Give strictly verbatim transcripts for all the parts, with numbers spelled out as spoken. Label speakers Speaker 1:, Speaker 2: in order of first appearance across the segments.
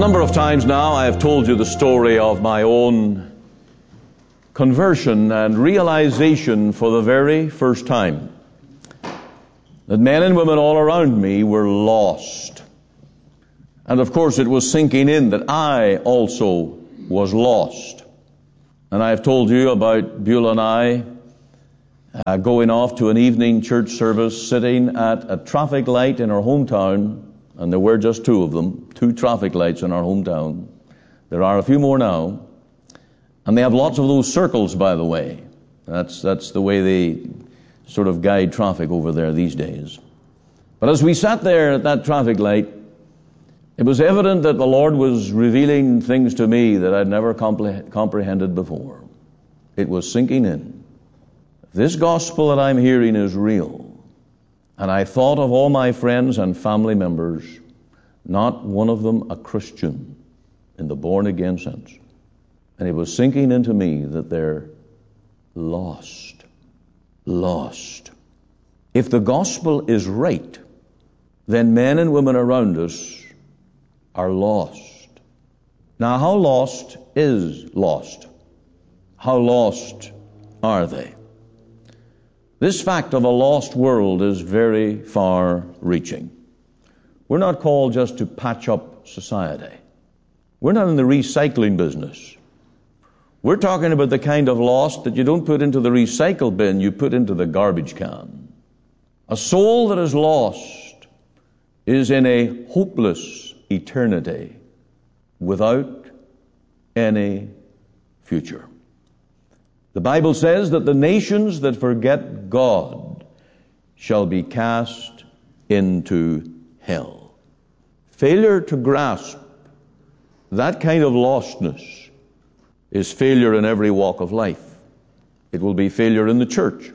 Speaker 1: number of times now I have told you the story of my own conversion and realization for the very first time that men and women all around me were lost. And of course it was sinking in that I also was lost. And I have told you about Beulah and I uh, going off to an evening church service, sitting at a traffic light in our hometown. And there were just two of them, two traffic lights in our hometown. There are a few more now. And they have lots of those circles, by the way. That's that's the way they sort of guide traffic over there these days. But as we sat there at that traffic light, it was evident that the Lord was revealing things to me that I'd never compre- comprehended before. It was sinking in. This gospel that I'm hearing is real. And I thought of all my friends and family members, not one of them a Christian in the born-again sense. And it was sinking into me that they're lost. Lost. If the gospel is right, then men and women around us are lost. Now, how lost is lost? How lost are they? This fact of a lost world is very far-reaching. We're not called just to patch up society. We're not in the recycling business. We're talking about the kind of lost that you don't put into the recycle bin, you put into the garbage can. A soul that is lost is in a hopeless eternity without any future. The Bible says that the nations that forget God shall be cast into hell. Failure to grasp that kind of lostness is failure in every walk of life. It will be failure in the church.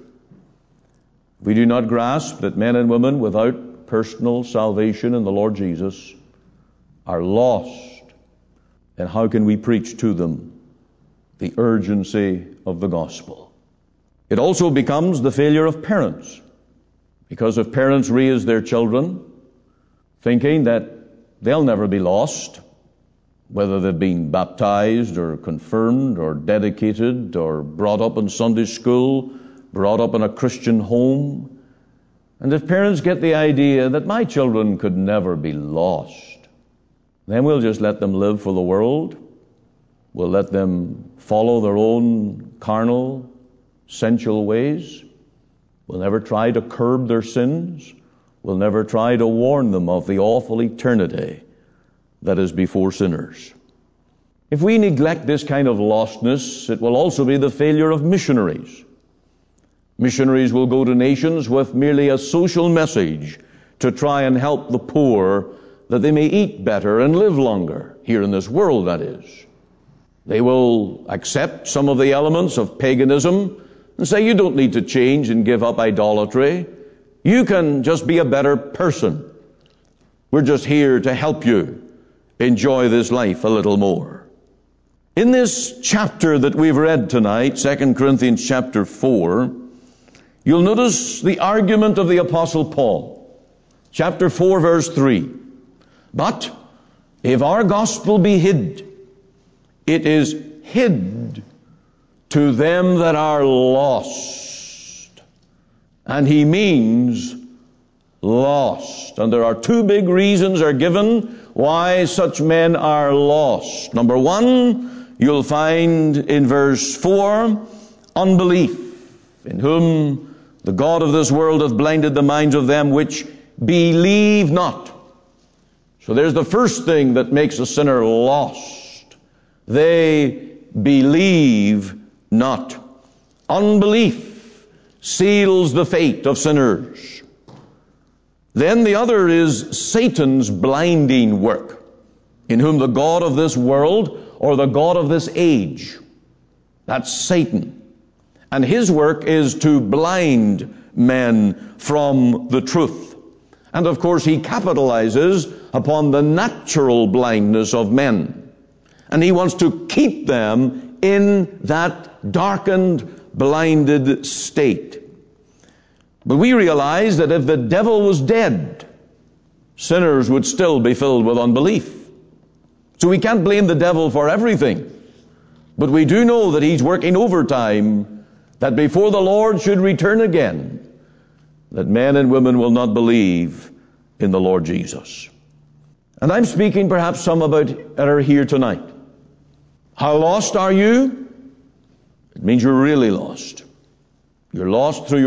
Speaker 1: If we do not grasp that men and women without personal salvation in the Lord Jesus are lost, then how can we preach to them the urgency of the gospel? It also becomes the failure of parents. Because if parents raise their children thinking that they'll never be lost, whether they've been baptized or confirmed or dedicated or brought up in Sunday school, brought up in a Christian home, and if parents get the idea that my children could never be lost, then we'll just let them live for the world. We'll let them follow their own carnal, sensual ways. We'll never try to curb their sins. We'll never try to warn them of the awful eternity that is before sinners. If we neglect this kind of lostness, it will also be the failure of missionaries. Missionaries will go to nations with merely a social message to try and help the poor that they may eat better and live longer, here in this world, that is. They will accept some of the elements of paganism and say, you don't need to change and give up idolatry. You can just be a better person. We're just here to help you enjoy this life a little more. In this chapter that we've read tonight, Second Corinthians chapter four, you'll notice the argument of the Apostle Paul. Chapter four, verse three. But if our gospel be hid, it is hid to them that are lost. And he means lost. And there are two big reasons are given why such men are lost. Number one, you'll find in verse four, unbelief, in whom the God of this world hath blinded the minds of them which believe not. So there's the first thing that makes a sinner lost. They believe not. Unbelief seals the fate of sinners. Then the other is Satan's blinding work, in whom the God of this world, or the God of this age, that's Satan. And his work is to blind men from the truth. And of course he capitalizes upon the natural blindness of men. And he wants to keep them in that darkened, blinded state. But we realize that if the devil was dead, sinners would still be filled with unbelief. So we can't blame the devil for everything. But we do know that he's working overtime, that before the Lord should return again, that men and women will not believe in the Lord Jesus. And I'm speaking perhaps some about that are here tonight. How lost are you? It means you're really lost. You're lost through your